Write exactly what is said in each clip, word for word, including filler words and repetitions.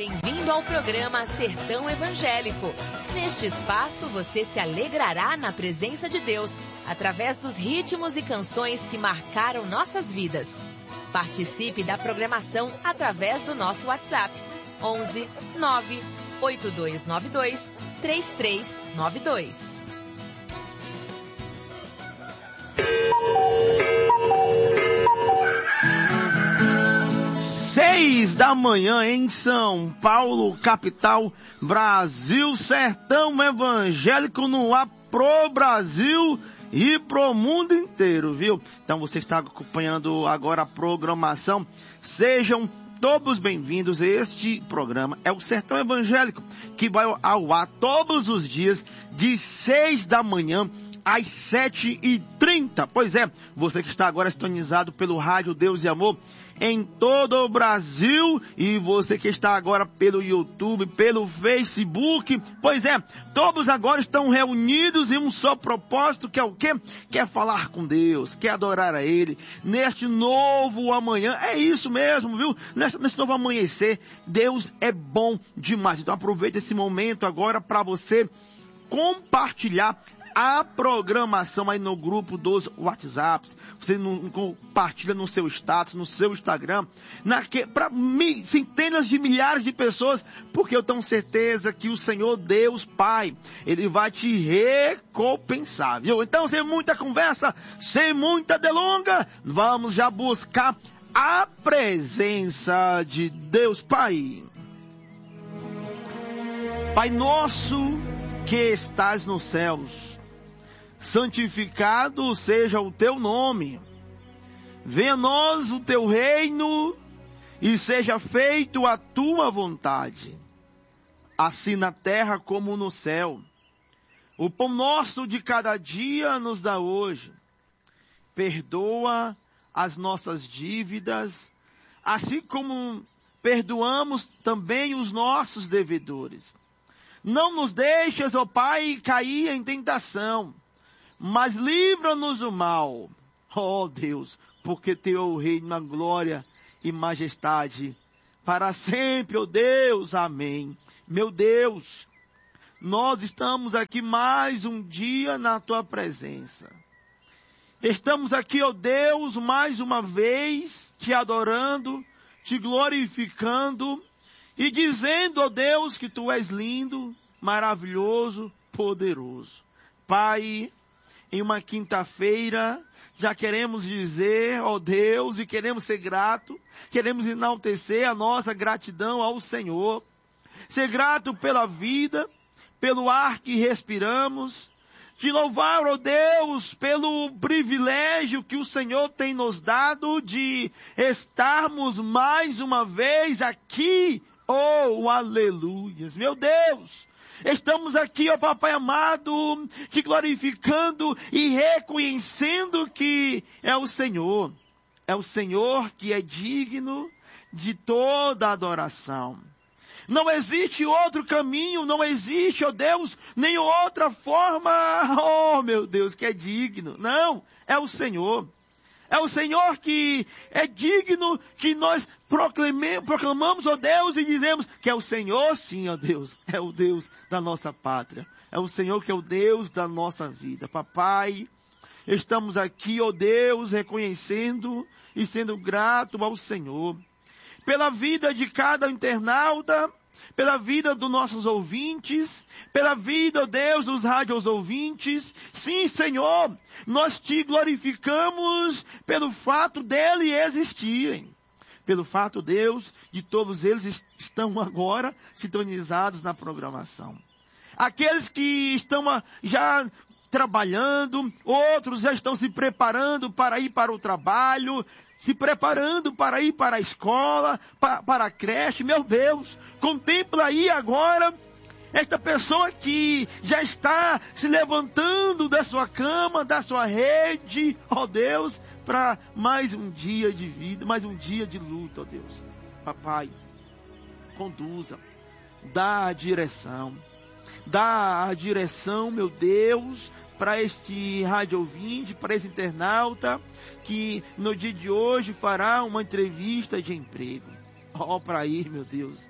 bem-vindo ao programa Sertão Evangélico. Neste espaço, você se alegrará na presença de Deus, através dos ritmos e canções que marcaram nossas vidas. Participe da programação através do nosso WhatsApp, onze nove oito dois nove dois três três nove dois. Seis da manhã em São Paulo, capital, Brasil, Sertão Evangélico no ar pro Brasil e pro mundo inteiro, viu? Então você está acompanhando agora a programação. Sejam todos bem-vindos. Este programa é o Sertão Evangélico, que vai ao ar todos os dias de seis da manhã às sete e trinta. Pois é, você que está agora sintonizado pelo Rádio Deus e Amor em todo o Brasil, e você que está agora pelo YouTube, pelo Facebook, pois é, todos agora estão reunidos em um só propósito, que é o quê? Quer falar com Deus, quer adorar a Ele, neste novo amanhã. É isso mesmo, viu? Neste, neste novo amanhecer, Deus é bom demais. Então aproveita esse momento agora para você compartilhar a programação aí no grupo dos WhatsApps. Você não, compartilha no seu status, no seu Instagram, para centenas de milhares de pessoas, porque eu tenho certeza que o Senhor Deus Pai, Ele vai te recompensar, viu? Então, sem muita conversa, sem muita delonga, vamos já buscar a presença de Deus Pai. Pai nosso que estás nos céus, santificado seja o teu nome. Venha a nós o teu reino e seja feito a tua vontade, assim na terra como no céu. O pão nosso de cada dia nos dá hoje. Perdoa as nossas dívidas, assim como perdoamos também os nossos devedores. Não nos deixes, ó Pai, cair em tentação, mas livra-nos do mal, ó Deus, porque teu é o reino, a glória e majestade, para sempre, ó Deus, amém. Meu Deus, nós estamos aqui mais um dia na tua presença. Estamos aqui, ó Deus, mais uma vez, te adorando, te glorificando e dizendo, ó Deus, que tu és lindo, maravilhoso, poderoso. Pai, em uma quinta-feira, já queremos dizer, ó Deus, e queremos ser grato, queremos enaltecer a nossa gratidão ao Senhor. Ser grato pela vida, pelo ar que respiramos. Te louvar, ó Deus, pelo privilégio que o Senhor tem nos dado de estarmos mais uma vez aqui. Oh, aleluias, meu Deus! Estamos aqui, ó Papai amado, te glorificando e reconhecendo que é o Senhor. É o Senhor que é digno de toda adoração. Não existe outro caminho, não existe, ó Deus, nem outra forma, oh meu Deus, que é digno. Não, é o Senhor. É o Senhor que é digno que nós proclamamos, ó Deus, e dizemos que é o Senhor, sim, ó Deus. É o Deus da nossa pátria. É o Senhor que é o Deus da nossa vida. Papai, estamos aqui, ó Deus, reconhecendo e sendo grato ao Senhor. Pela vida de cada internauta, pela vida dos nossos ouvintes, pela vida, ó Deus, dos rádios ouvintes. Sim, Senhor, nós te glorificamos pelo fato dele existirem. Pelo fato, Deus, de todos eles estão agora sintonizados na programação. Aqueles que estão já trabalhando, outros já estão se preparando para ir para o trabalho, se preparando para ir para a escola, para, para a creche. Meu Deus, contempla aí agora esta pessoa que já está se levantando da sua cama, da sua rede, ó Deus, para mais um dia de vida, mais um dia de luta, ó Deus. Papai, conduza, dá a direção, dá a direção, meu Deus, para este rádio ouvinte, para esse internauta que no dia de hoje fará uma entrevista de emprego. Ó, para ir, meu Deus.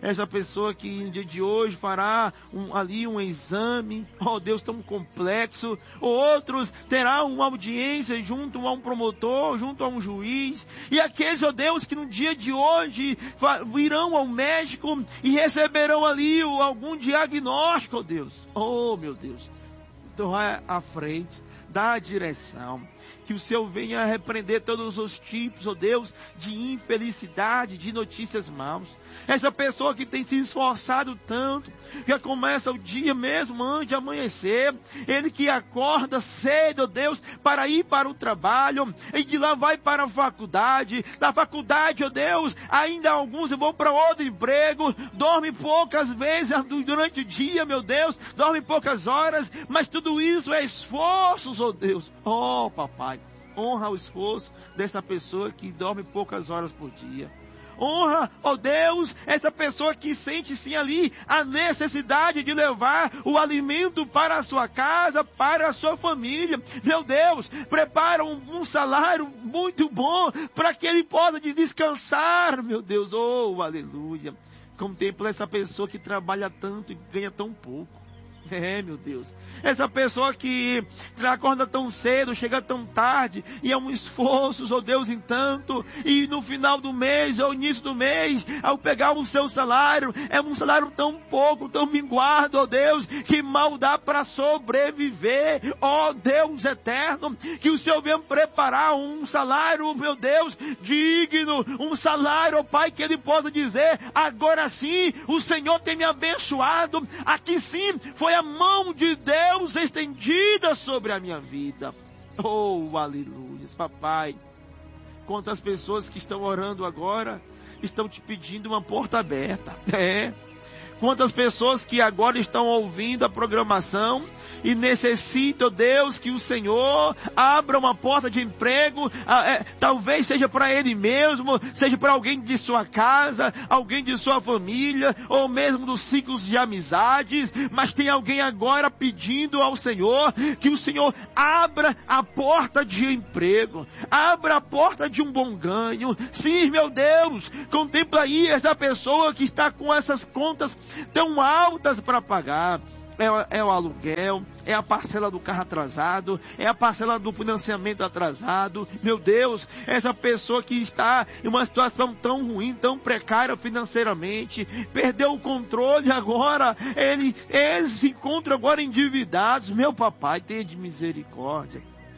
essa pessoa que no dia de hoje fará um, ali um exame, ó Deus, tão complexo, outros terá uma audiência junto a um promotor, junto a um juiz, e aqueles, ó Deus, que no dia de hoje irão ao médico e receberão ali algum diagnóstico, ó Deus, oh meu Deus, então vai à frente, dá a direção, que o Senhor venha repreender todos os tipos, ó Deus, de infelicidade, de notícias maus. Essa pessoa que tem se esforçado tanto, já começa o dia mesmo antes de amanhecer, ele que acorda cedo, ó Deus, para ir para o trabalho, e de lá vai para a faculdade, da faculdade, ó Deus, ainda alguns vão para outro emprego, dorme poucas vezes durante o dia, meu Deus, dorme poucas horas, mas tudo isso é esforços, ó Deus, ó papai. Honra o esforço dessa pessoa que dorme poucas horas por dia. Honra, ó Deus, essa pessoa que sente sim ali a necessidade de levar o alimento para a sua casa, para a sua família. Meu Deus, prepara um, um salário muito bom para que ele possa descansar, meu Deus, oh, aleluia. Contempla essa pessoa que trabalha tanto e ganha tão pouco. É, meu Deus, essa pessoa que acorda tão cedo, chega tão tarde, e é um esforço, ó Deus, em tanto, e no final do mês, ou início do mês, ao pegar o seu salário, é um salário tão pouco, tão minguado, ó Deus, que mal dá para sobreviver, ó Deus eterno, que o Senhor venha preparar um salário, meu Deus, digno, um salário, ó Pai, que ele possa dizer, agora sim, o Senhor tem me abençoado, aqui sim, foi a mão de Deus estendida sobre a minha vida. Oh, aleluia, papai. Quantas pessoas que estão orando agora estão te pedindo uma porta aberta. É. Quantas pessoas que agora estão ouvindo a programação e necessitam, Deus, que o Senhor abra uma porta de emprego, é, talvez seja para ele mesmo, seja para alguém de sua casa, alguém de sua família, ou mesmo dos ciclos de amizades, mas tem alguém agora pedindo ao Senhor que o Senhor abra a porta de emprego, abra a porta de um bom ganho. Sim, meu Deus, contempla aí essa pessoa que está com essas contas tão altas para pagar. É, é o aluguel, é a parcela do carro atrasado, é a parcela do financiamento atrasado. Meu Deus, essa pessoa que está em uma situação tão ruim, tão precária financeiramente, perdeu o controle agora, ele, eles se encontram agora endividados. Meu papai, tenha de misericórdia.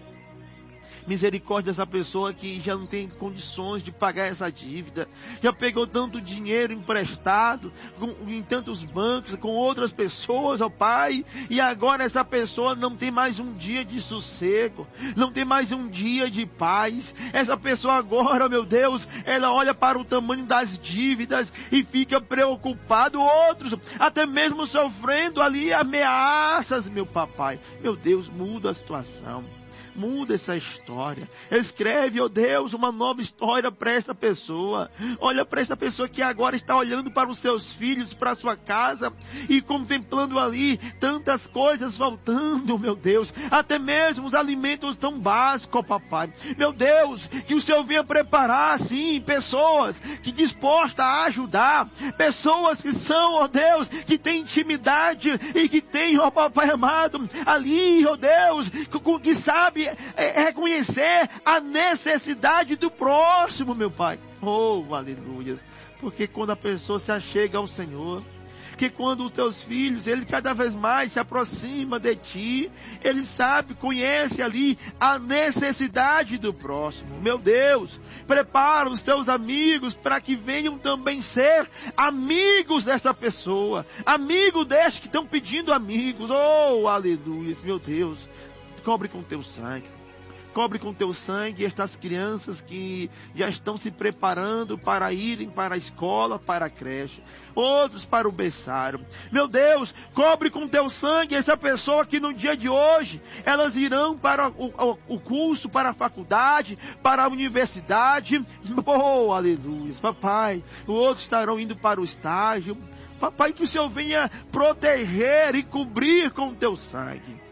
Misericórdia dessa pessoa que já não tem condições de pagar essa dívida, já pegou tanto dinheiro emprestado com, em tantos bancos, com outras pessoas, ó Pai, e agora essa pessoa não tem mais um dia de sossego, não tem mais um dia de paz. Essa pessoa agora, meu Deus, ela olha para o tamanho das dívidas e fica preocupado, outros até mesmo sofrendo ali ameaças. Meu papai, meu Deus, muda a situação. Muda essa história. Escreve, ó Deus, uma nova história para essa pessoa. Olha para essa pessoa que agora está olhando para os seus filhos, para a sua casa e contemplando ali tantas coisas faltando, meu Deus. Até mesmo os alimentos tão básicos, ó papai. Meu Deus, que o Senhor venha preparar, sim, pessoas que dispostas a ajudar. Pessoas que são, ó Deus, que têm intimidade e que têm, ó papai amado, ali, ó Deus, que, que sabe É reconhecer a necessidade do próximo, meu Pai. Oh, aleluia. Porque quando a pessoa se achega ao Senhor, que quando os teus filhos, ele cada vez mais se aproxima de ti, ele sabe, conhece ali a necessidade do próximo. Meu Deus, prepara os teus amigos para que venham também ser amigos dessa pessoa, amigos destes que estão pedindo amigos. Oh, aleluia, meu Deus. Cobre com teu sangue. Cobre com teu sangue estas crianças que já estão se preparando para irem para a escola, para a creche. Outros para o berçário. Meu Deus, cobre com teu sangue essa pessoa que no dia de hoje, elas irão para o, o, o curso, para a faculdade, para a universidade. Oh, aleluia. Papai, outros estarão indo para o estágio. Papai, que o Senhor venha proteger e cobrir com teu sangue.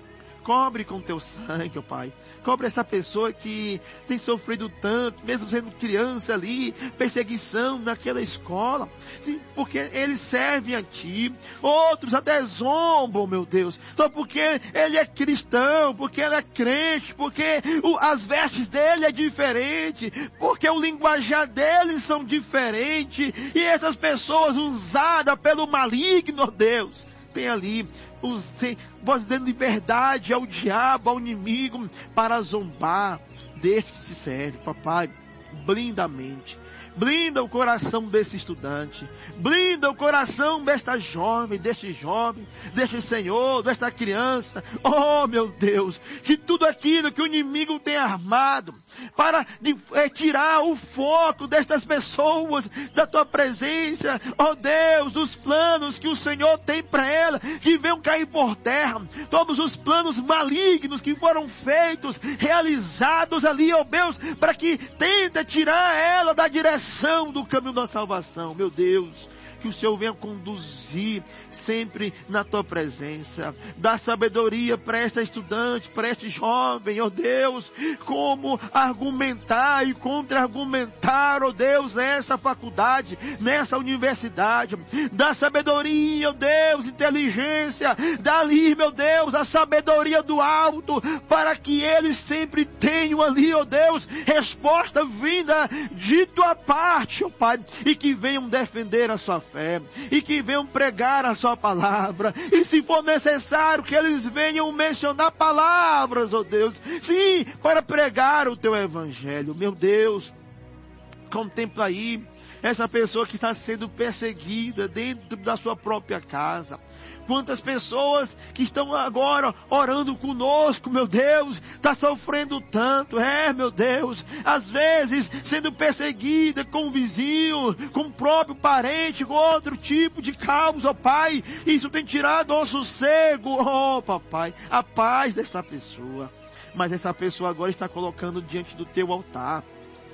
Cobre com teu sangue, ó Pai. Cobre essa pessoa que tem sofrido tanto, mesmo sendo criança ali, perseguição naquela escola. Sim, porque eles servem a Ti. Outros até zombam, meu Deus. Só porque ele é cristão, porque ele é crente, porque o, as vestes dele é diferente, porque o linguajar deles são diferentes. E essas pessoas usadas pelo maligno, ó Deus, tem ali os, vós dando liberdade ao diabo, ao inimigo, para zombar deste que se serve. Papai, blinda a mente, blinda o coração desse estudante, blinda o coração desta jovem, deste jovem, deste senhor, desta criança. Oh, meu Deus, que tudo aquilo que o inimigo tem armado para de, é, tirar o foco destas pessoas da tua presença, oh Deus, dos planos que o Senhor tem para ela, que venham cair por terra, todos os planos malignos que foram feitos, realizados ali, oh Deus, para que tenta tirar ela da direção do caminho da salvação. Meu Deus, que o Senhor venha conduzir sempre na tua presença. Dá sabedoria para esta estudante, para este jovem, ó Deus, como argumentar e contra-argumentar, ó Deus, nessa faculdade, nessa universidade. Dá sabedoria, ó Deus, inteligência. Dá ali, meu Deus, a sabedoria do alto, para que eles sempre tenham ali, ó Deus, resposta vinda de tua parte, ó Pai, e que venham defender a sua fé. Fé, e que venham pregar a sua palavra, e se for necessário que eles venham mencionar palavras, ó Deus, sim, para pregar o teu evangelho. Meu Deus, contempla aí essa pessoa que está sendo perseguida dentro da sua própria casa. Quantas pessoas que estão agora orando conosco, meu Deus, está sofrendo tanto, é, meu Deus, às vezes sendo perseguida com o vizinho, com o próprio parente, com outro tipo de causa, ó Pai. Isso tem tirado o sossego, ó Papai, a paz dessa pessoa. Mas essa pessoa agora está colocando diante do teu altar.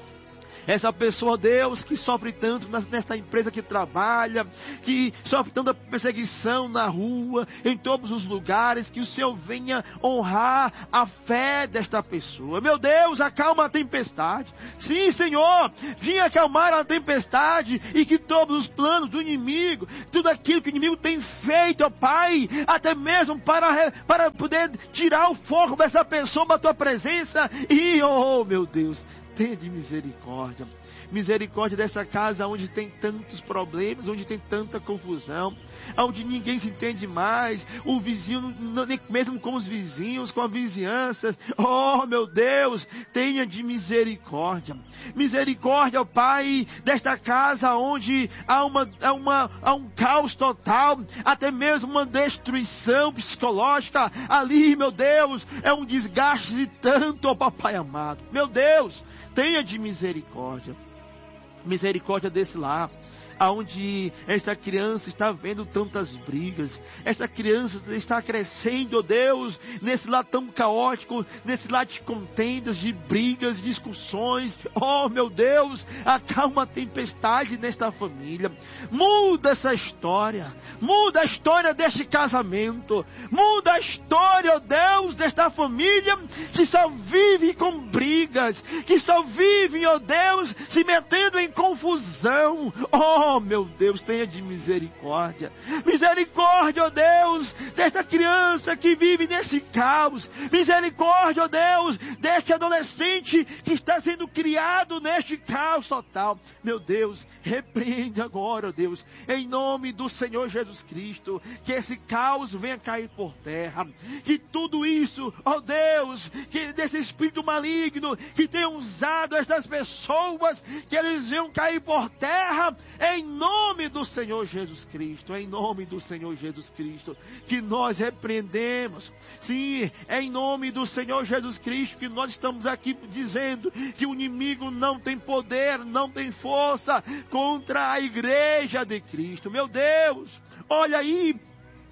Essa pessoa, Deus, que sofre tanto nesta empresa que trabalha, que sofre tanta perseguição na rua, em todos os lugares, que o Senhor venha honrar a fé desta pessoa. Meu Deus, acalma a tempestade. Sim, Senhor, venha acalmar a tempestade, e que todos os planos do inimigo, tudo aquilo que o inimigo tem feito, ó Pai, até mesmo para, para poder tirar o foco dessa pessoa da tua presença, e, oh, meu Deus, tenha de misericórdia. Misericórdia dessa casa onde tem tantos problemas, onde tem tanta confusão, onde ninguém se entende mais, o vizinho, nem mesmo com os vizinhos, com a vizinhança. Oh, meu Deus, tenha de misericórdia. Misericórdia, ó Pai, desta casa onde há, uma, há, uma, há um caos total, até mesmo uma destruição psicológica. Ali, meu Deus, é um desgaste de tanto, ó Papai amado. Meu Deus, tenha de misericórdia. Misericórdia desse lar, aonde esta criança está vendo tantas brigas, esta criança está crescendo, ó Deus, nesse lar tão caótico, nesse lar de contendas, de brigas, discussões. Oh, meu Deus, acalma a tempestade nesta família, muda essa história, muda a história deste casamento, muda a história, ó Deus, desta família que só vive com brigas, que só vive, ó Deus, se metendo em confusão. Oh, Oh, meu Deus, tenha de misericórdia. Misericórdia, ó Deus, desta criança que vive nesse caos. Misericórdia, ó Deus, deste adolescente que está sendo criado neste caos total. Meu Deus, repreende agora, ó Deus, em nome do Senhor Jesus Cristo, que esse caos venha cair por terra. Que tudo isso, ó Deus, que desse espírito maligno que tem usado estas pessoas, que eles venham cair por terra, em nome do Senhor Jesus Cristo, em nome do Senhor Jesus Cristo, que nós repreendemos. Sim, é em nome do Senhor Jesus Cristo que nós estamos aqui dizendo que o inimigo não tem poder, não tem força contra a igreja de Cristo. Meu Deus, olha aí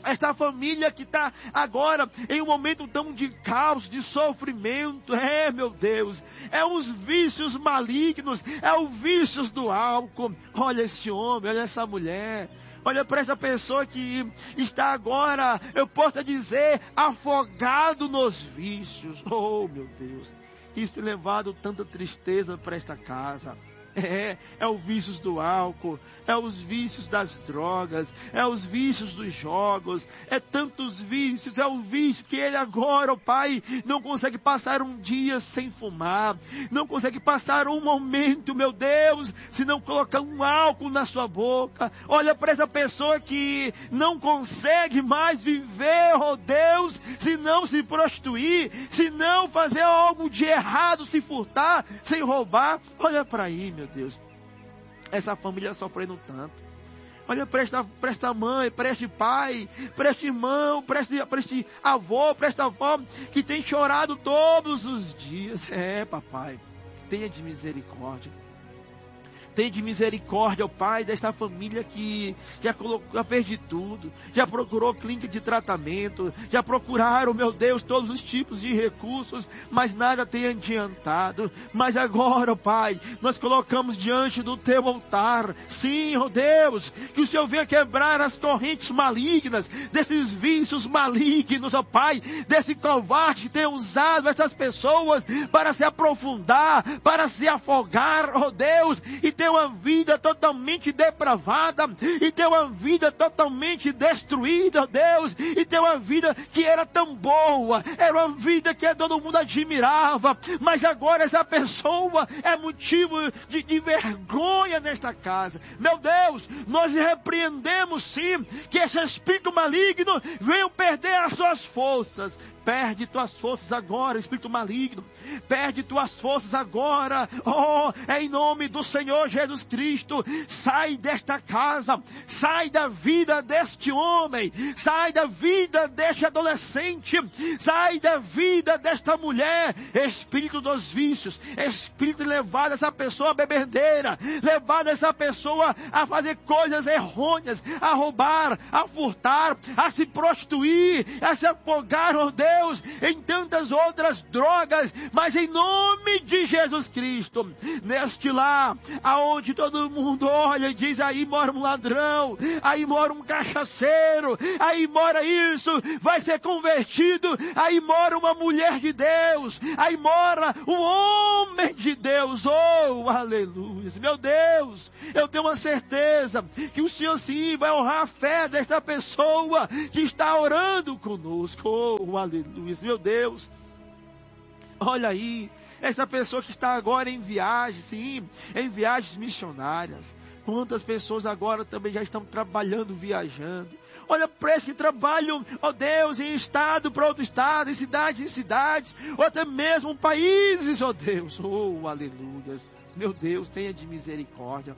Esta família que está agora em um momento tão de caos, de sofrimento, é, meu Deus, é os vícios malignos, é os vícios do álcool. Olha este homem, olha essa mulher, olha para essa pessoa que está agora, eu posso dizer, afogado nos vícios. Oh, meu Deus, isso tem levado tanta tristeza para esta casa. É, é os vícios do álcool, é os vícios das drogas, é os vícios dos jogos, é tantos vícios, é o vício que ele agora, oh Pai, não consegue passar um dia sem fumar, não consegue passar um momento, meu Deus, se não colocar um álcool na sua boca. Olha para essa pessoa que não consegue mais viver, oh Deus, se não se prostituir, se não fazer algo de errado, se furtar, sem roubar. Olha para aí, meu Deus, essa família sofrendo tanto. Olha para esta, para esta mãe, para este pai, para este irmão, para este, para este avô, para esta avó que tem chorado todos os dias. É, papai, tenha de misericórdia. Tenha de misericórdia, ó Pai, desta família que já, colocou, já fez de tudo, já procurou clínica de tratamento, já procuraram, meu Deus, todos os tipos de recursos, mas nada tem adiantado. Mas agora, ó Pai, nós colocamos diante do Teu altar, sim, ó Deus, que o Senhor venha quebrar as correntes malignas, desses vícios malignos, ó Pai, desse covarde que tem usado essas pessoas para se aprofundar, para se afogar, ó Deus, e ter uma vida totalmente depravada, e ter uma vida totalmente destruída, Deus, e ter uma vida que era tão boa, era uma vida que todo mundo admirava, mas agora essa pessoa é motivo de, de vergonha nesta casa. Meu Deus, nós repreendemos sim, que esse espírito maligno venha perder as suas forças. Perde tuas forças agora, espírito maligno, perde tuas forças agora, oh, em nome do Senhor Jesus Cristo. Sai desta casa, sai da vida deste homem, sai da vida deste adolescente, sai da vida desta mulher. Espírito dos vícios, espírito de levar essa pessoa a bebedeira, levar essa pessoa a fazer coisas errôneas, a roubar, a furtar, a se prostituir, a se afogar, oh Deus, em tantas outras drogas. Mas em nome de Jesus Cristo, neste lar, aonde todo mundo olha e diz, aí mora um ladrão, aí mora um cachaceiro, aí mora isso, vai ser convertido, aí mora uma mulher de Deus, aí mora um homem de Deus. Oh, aleluia, meu Deus, eu tenho uma certeza que o Senhor sim vai honrar a fé desta pessoa que está orando conosco. Oh, aleluia, meu Deus, olha aí, essa pessoa que está agora em viagem, sim, em viagens missionárias. Quantas pessoas agora também já estão trabalhando, viajando. Olha para esses que trabalham, ó Deus, em estado para outro estado, em cidades em cidades, ou até mesmo países, ó Deus. Oh, aleluia, meu Deus, tenha de misericórdia.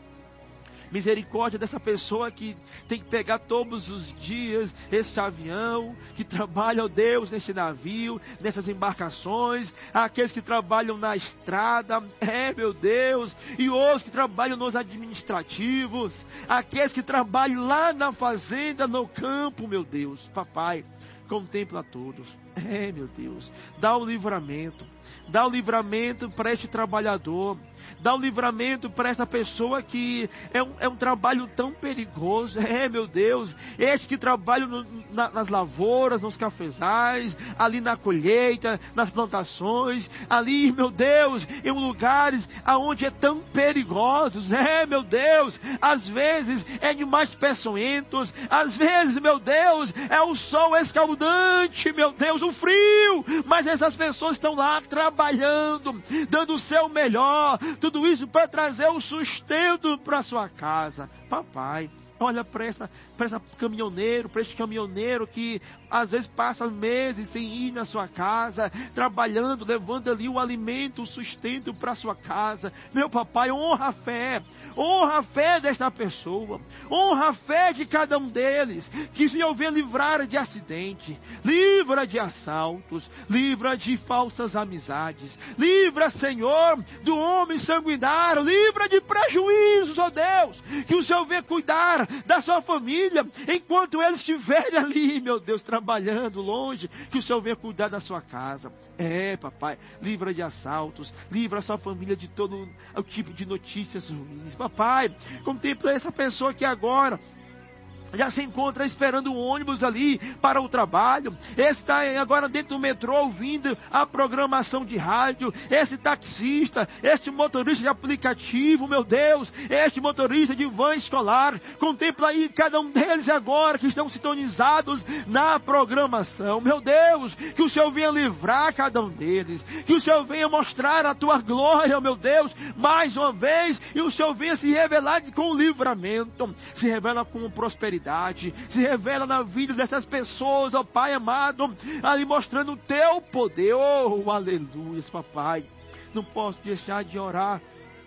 Misericórdia dessa pessoa que tem que pegar todos os dias este avião, que trabalha, ó Deus, neste navio, nessas embarcações, aqueles que trabalham na estrada, é, meu Deus, e os que trabalham nos administrativos, aqueles que trabalham lá na fazenda, no campo, meu Deus. Papai, contempla todos. É, meu Deus, dá o livramento, dá o livramento para este trabalhador, dá o livramento para essa pessoa que é um, é um trabalho tão perigoso. É, meu Deus, este que trabalha no, na, nas lavouras, nos cafezais, ali na colheita, nas plantações, ali, meu Deus, em lugares aonde é tão perigosos. É, meu Deus, às vezes é demais peçonhentos, às vezes, meu Deus, é o sol escaldante, meu Deus, o frio, mas essas pessoas estão lá trabalhando, dando o seu melhor, tudo isso para trazer o sustento para sua casa. Papai, olha para essa, para essa caminhoneiro, para este caminhoneiro que às vezes passa meses sem ir na sua casa, trabalhando, levando ali o alimento, o sustento para sua casa. Meu papai, honra a fé, honra a fé desta pessoa, honra a fé de cada um deles, que o Senhor venha livrar de acidente, livra de assaltos, livra de falsas amizades, livra, Senhor, do homem sanguinário, livra de prejuízos, ó Deus, que o Senhor venha cuidar vida da sua família, enquanto eles estiverem ali, meu Deus, trabalhando longe, que o Senhor venha cuidar da sua casa. É, papai, livra de assaltos, livra a sua família de todo o tipo de notícias ruins. Papai, contempla essa pessoa que agora já se encontra esperando um ônibus ali para o trabalho. Esse está agora dentro do metrô ouvindo a programação de rádio. Esse taxista, este motorista de aplicativo, meu Deus, este motorista de van escolar. Contempla aí cada um deles agora que estão sintonizados na programação. Meu Deus, que o Senhor venha livrar cada um deles. Que o Senhor venha mostrar a tua glória, meu Deus, mais uma vez. E o Senhor venha se revelar com livramento. Se revela com prosperidade. Se revela na vida dessas pessoas, ó Pai amado, ali mostrando o teu poder. Oh, aleluia, papai. Não posso deixar de orar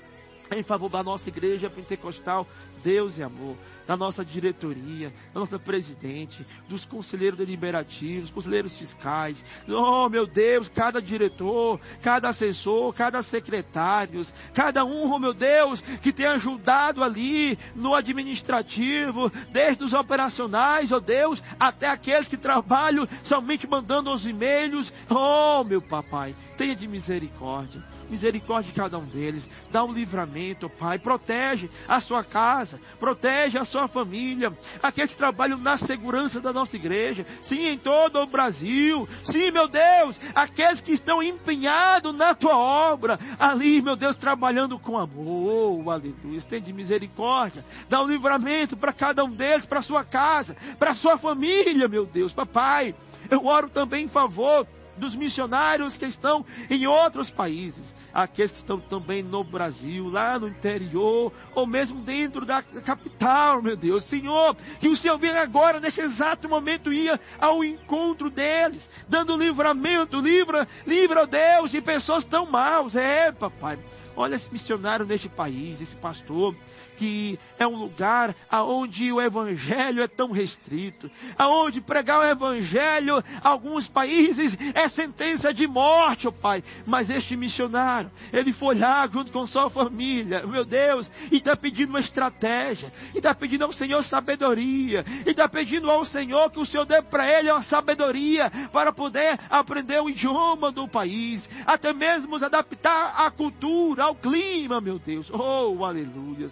em favor da nossa igreja pentecostal, Deus e amor, da nossa diretoria, da nossa presidente, dos conselheiros deliberativos, conselheiros fiscais. Oh, meu Deus, cada diretor, cada assessor, cada secretário, cada um, oh meu Deus, que tem ajudado ali no administrativo, desde os operacionais, oh Deus, até aqueles que trabalham somente mandando os e-mails. Oh, meu papai, tenha de misericórdia. Misericórdia de cada um deles. Dá um livramento, oh Pai. Protege a sua casa. Protege a sua família. Aqueles que trabalham na segurança da nossa igreja. Sim, em todo o Brasil. Sim, meu Deus. Aqueles que estão empenhados na tua obra. Ali, meu Deus, trabalhando com amor. Oh, aleluia. Estende misericórdia. Dá um livramento para cada um deles. Para a sua casa. Para a sua família, meu Deus. Papai, eu oro também em favor dos missionários que estão em outros países, aqueles que estão também no Brasil, lá no interior, ou mesmo dentro da capital, meu Deus. Senhor, que o Senhor venha agora, nesse exato momento, ia ao encontro deles, dando livramento, livra, livra, ó Deus, de pessoas tão maus. É, papai, olha esse missionário neste país, esse pastor, que é um lugar onde o evangelho é tão restrito, aonde pregar o evangelho, alguns países, é sentença de morte, ó Pai. Mas este missionário, ele foi lá junto com sua família, meu Deus, e está pedindo uma estratégia, e está pedindo ao Senhor sabedoria, e está pedindo ao Senhor que o Senhor dê para ele uma sabedoria para poder aprender o idioma do país, até mesmo adaptar a cultura, ao clima, meu Deus. Oh, aleluia.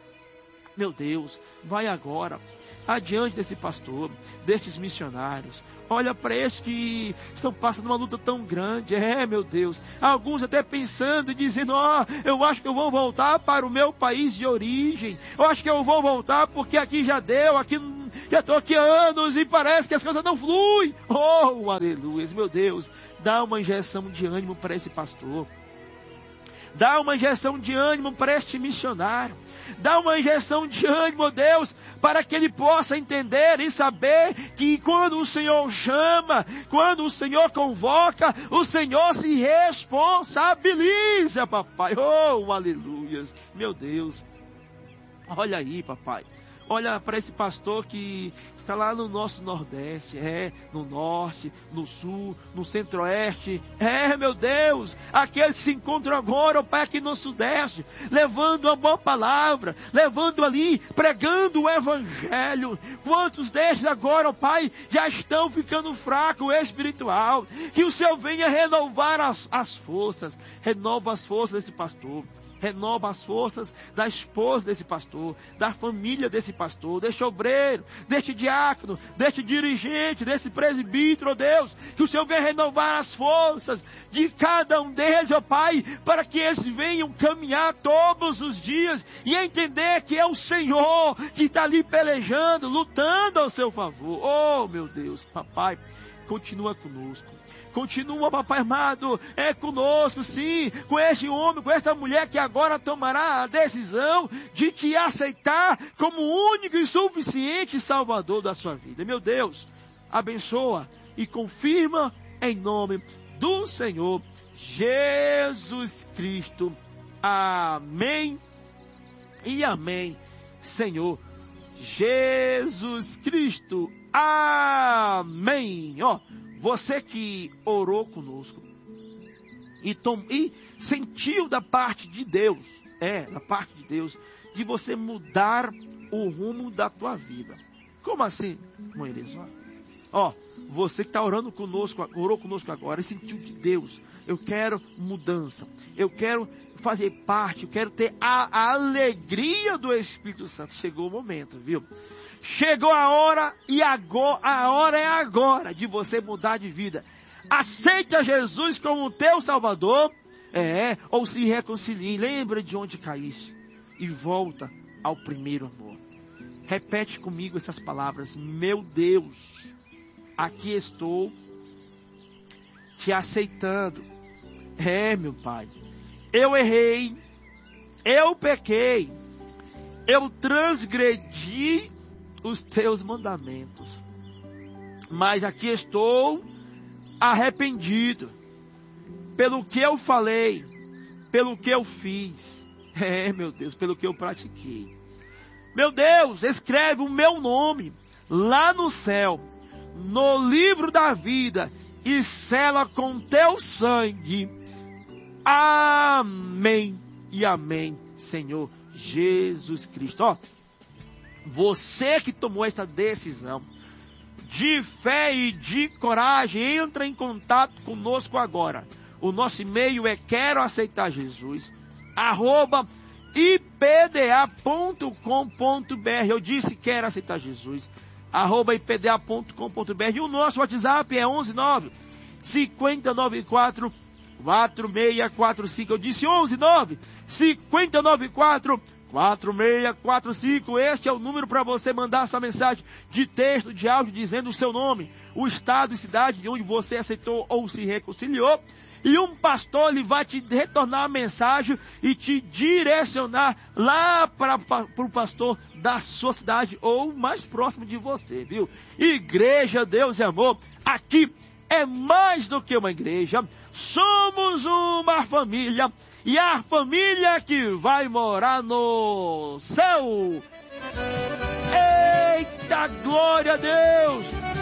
Meu Deus, vai agora adiante desse pastor, destes missionários. Olha para estes que estão passando uma luta tão grande. É, meu Deus. Alguns até pensando e dizendo, ó, oh, eu acho que eu vou voltar para o meu país de origem. Eu acho que eu vou voltar porque aqui já deu, aqui já estou aqui há anos e parece que as coisas não fluem. Oh, aleluia. Meu Deus, dá uma injeção de ânimo para esse pastor. Dá uma injeção de ânimo para este missionário. Dá uma injeção de ânimo, Deus, para que ele possa entender e saber que quando o Senhor chama, quando o Senhor convoca, o Senhor se responsabiliza, papai. Oh, aleluia. Meu Deus. Olha aí, papai. Olha para esse pastor que está lá no nosso Nordeste, é, no Norte, no Sul, no Centro-Oeste. É, meu Deus, aqueles que se encontram agora, ó Pai, aqui no Sudeste, levando uma boa palavra, levando ali, pregando o Evangelho. Quantos destes agora, ó Pai, já estão ficando fracos espiritual? Que o Senhor venha renovar as, as forças, renova as forças desse pastor. Renova as forças da esposa desse pastor, da família desse pastor, deste obreiro, deste diácono, deste dirigente, desse presbítero, ó Deus. Que o Senhor venha renovar as forças de cada um deles, ó Pai, para que eles venham caminhar todos os dias e entender que é o Senhor que está ali pelejando, lutando ao seu favor. Oh, meu Deus, papai, continua conosco. Continua, papai amado, é conosco, sim, com este homem, com esta mulher que agora tomará a decisão de te aceitar como único e suficiente Salvador da sua vida. Meu Deus, abençoa e confirma em nome do Senhor Jesus Cristo. Amém e amém, Senhor Jesus Cristo. Amém. Ó. Oh, você que orou conosco e, tom, e sentiu da parte de Deus, é, da parte de Deus, de você mudar o rumo da tua vida. Como assim, Moisés? Ó, você que está orando conosco, orou conosco agora e sentiu de Deus, eu quero mudança, eu quero fazer parte, eu quero ter a, a alegria do Espírito Santo. Chegou o momento, viu? Chegou a hora e agora, a hora é agora de você mudar de vida. Aceita Jesus como teu Salvador, é, ou se reconcilie, lembra de onde caíste e volta ao primeiro amor. Repete comigo essas palavras: meu Deus, aqui estou te aceitando. É, meu Pai, eu errei, eu pequei, eu transgredi os teus mandamentos, mas aqui estou arrependido pelo que eu falei, pelo que eu fiz, é, meu Deus, pelo que eu pratiquei. Meu Deus, escreve o meu nome lá no céu, no livro da vida, e sela com teu sangue. Amém e amém, Senhor Jesus Cristo. Ó, você que tomou esta decisão de fé e de coragem, entra em contato conosco agora. O nosso e-mail é quero aceitar Jesus, arroba i p d a ponto com ponto b r. Eu disse quero aceitar Jesus, arroba i p d a ponto com ponto b r. E o nosso WhatsApp é onze nove cinco nove quatro quatro seis quatro cinco. Eu disse onze nove cinco nove quatro quatro seis quatro cinco. Este é o número para você mandar essa mensagem de texto, de áudio, dizendo o seu nome, o estado e cidade de onde você aceitou ou se reconciliou. E um pastor, ele vai te retornar a mensagem e te direcionar lá para o pastor da sua cidade ou mais próximo de você, viu? Igreja Deus e Amor, aqui é mais do que uma igreja, somos uma família, e a família que vai morar no céu. Eita, glória a Deus!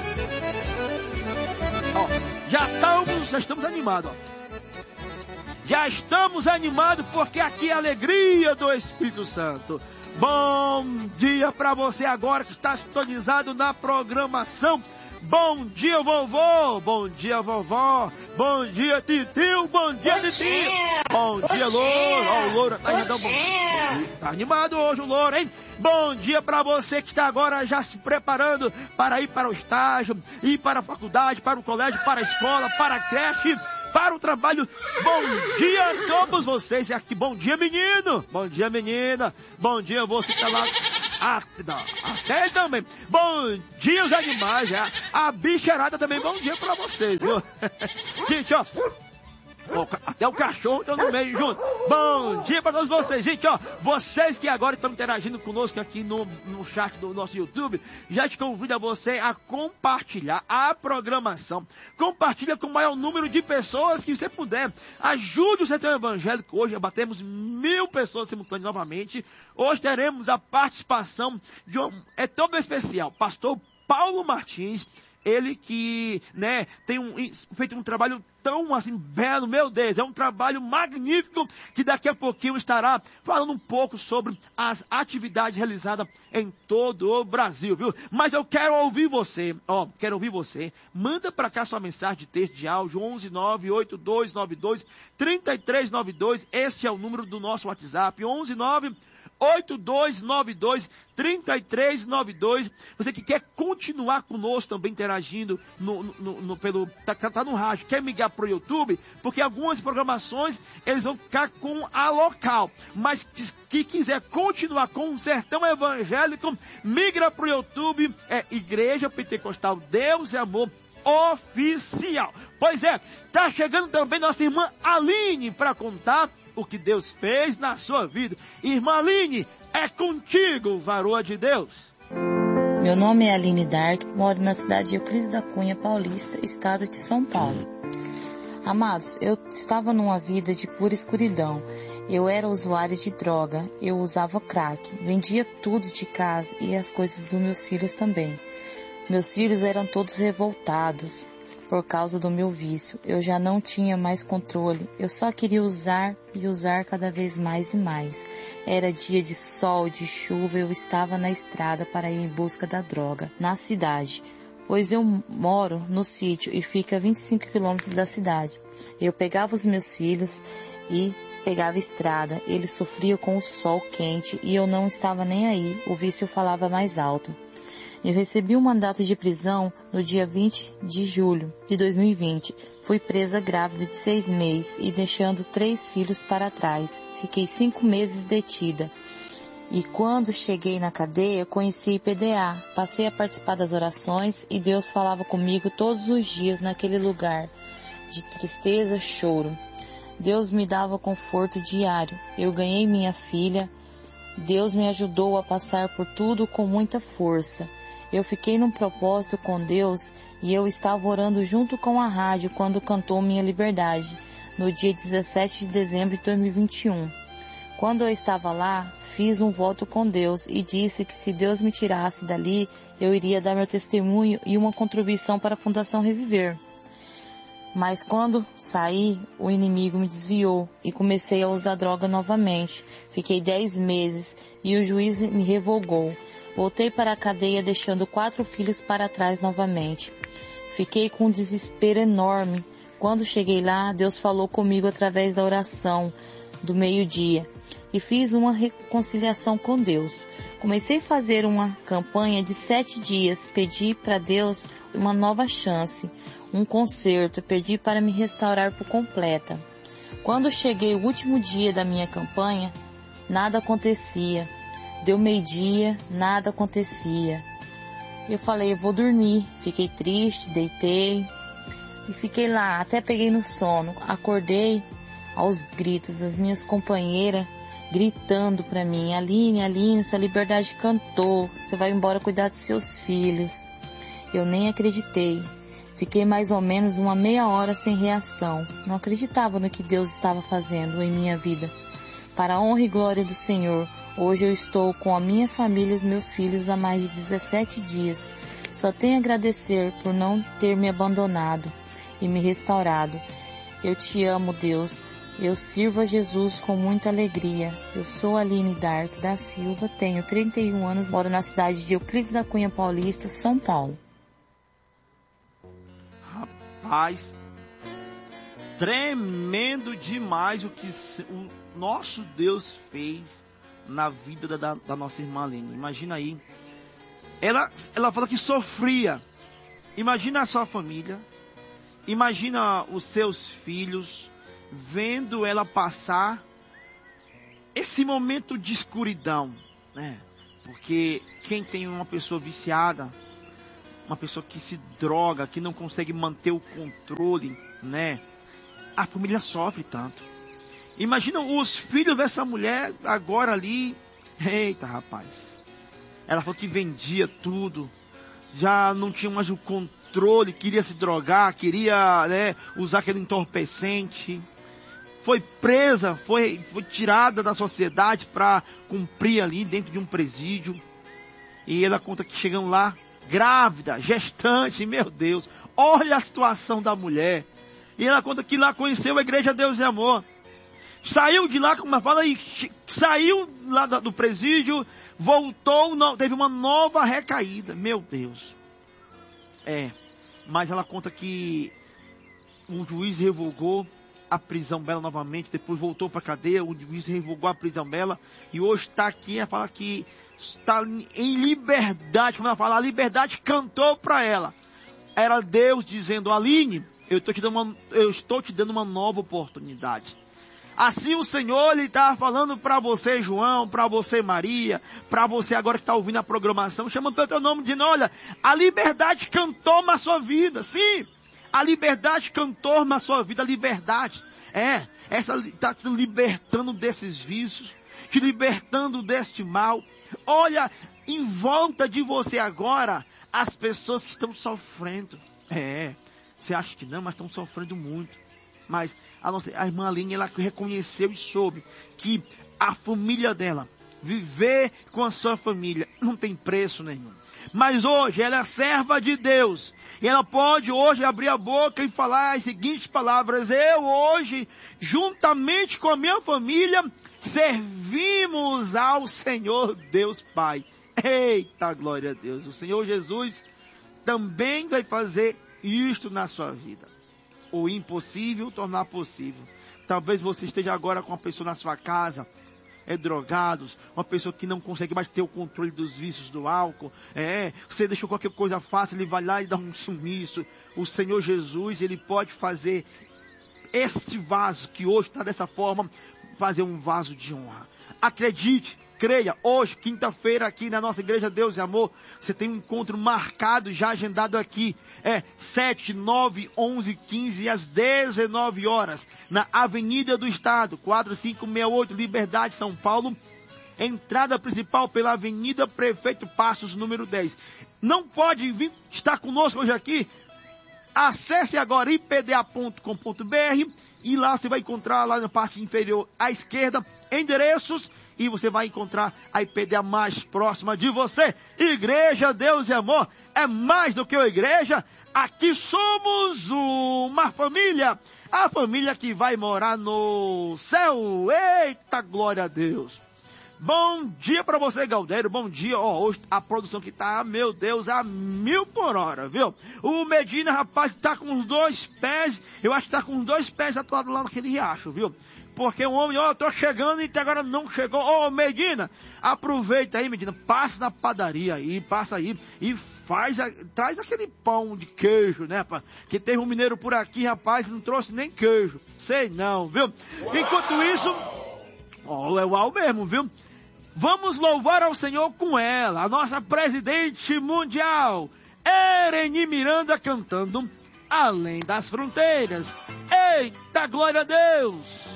Ó, já estamos, já estamos animados, ó. Já estamos animados porque aqui é a alegria do Espírito Santo. Bom dia para você agora que está sintonizado na programação. Bom dia, vovô. Bom dia, vovó. Bom dia, titio. Bom dia, titio. Bom dia, louro. Ó, o louro tá ainda bom. Tá animado hoje o louro, hein? Bom dia para você que está agora já se preparando para ir para o estágio, ir para a faculdade, para o colégio, para a escola, para a creche, para o trabalho. Bom dia a todos vocês. E aqui, bom dia, menino. Bom dia, menina. Bom dia, você que tá lá. Ah, não, até também. Bom dia, os animais. É. A bicharada também. Bom dia pra vocês, viu? Gente, ó. Até o cachorro está no meio junto. Bom dia para todos vocês, gente, ó. Vocês que agora estão interagindo conosco aqui no, no chat do nosso YouTube, já te convido a você a compartilhar a programação. Compartilha com o maior número de pessoas que você puder. Ajude o Sertão Evangélico. Hoje batemos mil pessoas simultâneas novamente. Hoje teremos a participação de um, é todo especial, pastor Paulo Martins. Ele que, né, tem um, feito um trabalho tão assim belo, meu Deus, é um trabalho magnífico que daqui a pouquinho estará falando um pouco sobre as atividades realizadas em todo o Brasil, viu? Mas eu quero ouvir você, ó, quero ouvir você. Manda para cá sua mensagem de texto de áudio, onze nove oito dois nove dois três três nove dois. Este é o número do nosso WhatsApp, onze nove oito dois nove dois três três nove dois. Você que quer continuar conosco também interagindo no, no, no, pelo, tá, tá no rádio, quer migrar pro YouTube, porque algumas programações eles vão ficar com a local, mas que, que quiser continuar com o Sertão Evangélico, migra pro YouTube, é Igreja Pentecostal Deus e Amor Oficial. Pois é, tá chegando também nossa irmã Aline para contar o que Deus fez na sua vida. Irmã Aline, é contigo, varoa de Deus. Meu nome é Aline Dark, moro na cidade de Euclides da Cunha Paulista, estado de São Paulo. Amados, eu estava numa vida de pura escuridão. Eu era usuária de droga, eu usava crack, vendia tudo de casa e as coisas dos meus filhos também. Meus filhos eram todos revoltados, por causa do meu vício. Eu já não tinha mais controle. Eu só queria usar e usar cada vez mais e mais. Era dia de sol, de chuva, eu estava na estrada para ir em busca da droga, na cidade, pois eu moro no sítio e fica a vinte e cinco quilômetros da cidade. Eu pegava os meus filhos e pegava a estrada. Eles sofriam com o sol quente e eu não estava nem aí. O vício falava mais alto. Eu recebi um mandato de prisão no dia vinte de julho de dois mil e vinte. Fui presa grávida de seis meses e deixando três filhos para trás. Fiquei cinco meses detida. E quando cheguei na cadeia, conheci I P D A. Passei a participar das orações e Deus falava comigo todos os dias naquele lugar de tristeza, choro. Deus me dava conforto diário. Eu ganhei minha filha. Deus me ajudou a passar por tudo com muita força. Eu fiquei num propósito com Deus e eu estava orando junto com a rádio quando cantou Minha Liberdade, no dia dezessete de dezembro de dois mil e vinte e um. Quando eu estava lá, fiz um voto com Deus e disse que se Deus me tirasse dali, eu iria dar meu testemunho e uma contribuição para a Fundação Reviver. Mas quando saí, o inimigo me desviou e comecei a usar droga novamente. Fiquei dez meses e o juiz me revogou. Voltei para a cadeia deixando quatro filhos para trás novamente. Fiquei com um desespero enorme. Quando cheguei lá, Deus falou comigo através da oração do meio-dia e fiz uma reconciliação com Deus. Comecei a fazer uma campanha de sete dias, pedi para Deus uma nova chance, um conserto, pedi para me restaurar por completa. Quando cheguei o último dia da minha campanha, nada acontecia. Deu meio-dia, nada acontecia. Eu falei, eu vou dormir. Fiquei triste, deitei e fiquei lá, até peguei no sono. Acordei aos gritos, as minhas companheiras gritando para mim, Aline, Aline, sua liberdade cantou, você vai embora cuidar dos seus filhos. Eu nem acreditei. Fiquei mais ou menos uma meia hora sem reação. Não acreditava no que Deus estava fazendo em minha vida. Para a honra e glória do Senhor, hoje eu estou com a minha família e os meus filhos há mais de dezessete dias. Só tenho a agradecer por não ter me abandonado e me restaurado. Eu te amo, Deus. Eu sirvo a Jesus com muita alegria. Eu sou Aline Dark da Silva, tenho trinta e um anos, moro na cidade de Euclides da Cunha Paulista, São Paulo. Rapaz, tremendo demais o que o nosso Deus fez na vida da, da nossa irmã Aline. Imagina aí, ela, ela fala que sofria. Imagina a sua família, imagina os seus filhos, vendo ela passar esse momento de escuridão, né? Porque quem tem uma pessoa viciada, uma pessoa que se droga, que não consegue manter o controle, né? A família sofre tanto. Imagina os filhos dessa mulher agora ali. Eita, rapaz. Ela falou que vendia tudo. Já não tinha mais o controle. Queria se drogar. Queria, né, usar aquele entorpecente. Foi presa. Foi, foi tirada da sociedade para cumprir ali dentro de um presídio. E ela conta que chegam lá grávida, gestante. Meu Deus. Olha a situação da mulher. E ela conta que lá conheceu a Igreja Deus e Amor. Saiu de lá, como ela fala, e saiu lá do presídio, voltou, não, teve uma nova recaída. Meu Deus. É, mas ela conta que o juiz revogou a prisão dela novamente, depois voltou para a cadeia, o juiz revogou a prisão dela, e hoje está aqui, ela fala que está em liberdade, como ela fala, a liberdade cantou para ela. Era Deus dizendo, Aline, eu estou te dando uma, eu estou te dando uma nova oportunidade. Assim o Senhor, Ele está falando para você, João, para você, Maria, para você agora que está ouvindo a programação, chamando pelo teu nome, dizendo, olha, a liberdade cantou na sua vida, sim, a liberdade cantou na sua vida, a liberdade, é, essa está te libertando desses vícios, te libertando deste mal. Olha, em volta de você agora, as pessoas que estão sofrendo, é, você acha que não, mas estão sofrendo muito. Mas a, nossa, a irmã Aline, ela reconheceu e soube que a família dela, viver com a sua família, não tem preço nenhum. Mas hoje ela é serva de Deus. E ela pode hoje abrir a boca e falar as seguintes palavras: eu hoje, juntamente com a minha família, servimos ao Senhor Deus Pai. Eita, glória a Deus. O Senhor Jesus também vai fazer isto na sua vida. O impossível tornar possível. Talvez você esteja agora com uma pessoa na sua casa, é drogados, uma pessoa que não consegue mais ter o controle dos vícios do álcool, é, você deixou qualquer coisa fácil, ele vai lá e dá um sumiço. O Senhor Jesus, ele pode fazer este vaso que hoje está dessa forma, fazer um vaso de honra. Acredite, creia, hoje, quinta-feira, aqui na nossa igreja Deus e Amor, você tem um encontro marcado, já agendado aqui, é sete, nove, onze, quinze às dezenove horas, na Avenida do Estado, quatro cinco seis oito, Liberdade, São Paulo, entrada principal pela Avenida Prefeito Passos, número dez. Não pode vir estar conosco hoje aqui? Acesse agora i p d a ponto com ponto b r e lá você vai encontrar, lá na parte inferior à esquerda, endereços, e você vai encontrar a I P D A mais próxima de você. Igreja Deus e Amor é mais do que uma igreja. Aqui somos uma família, a família que vai morar no céu. Eita, glória a Deus. Bom dia para você, Galdeiro. Bom dia. Ó, hoje a produção que tá, meu Deus, a mil por hora, viu? O Medina, rapaz, tá com os dois pés, eu acho que tá com os dois pés atuados lá naquele riacho, viu? Porque o homem, ó, tô chegando e até agora não chegou. Ô, Medina, aproveita aí, Medina, passa na padaria aí, passa aí e faz, a, traz aquele pão de queijo, né, rapaz? Que teve um mineiro por aqui, rapaz, não trouxe nem queijo. Sei não, viu? Enquanto isso, ó, é uau mesmo, viu? Vamos louvar ao Senhor com ela, a nossa presidente mundial, Ereni Miranda, cantando Além das Fronteiras. Eita, glória a Deus!